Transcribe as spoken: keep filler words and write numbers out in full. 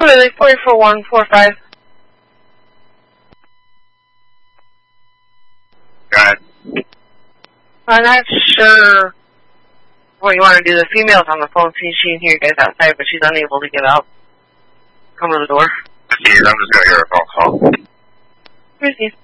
Lily, four four one four five. Go ahead. I'm not sure what you want to do. The female's on the phone. See, she can hear you guys outside, but she's unable to get out. Come to the door. Jeez, I'm just going to hear a phone call. Here's you.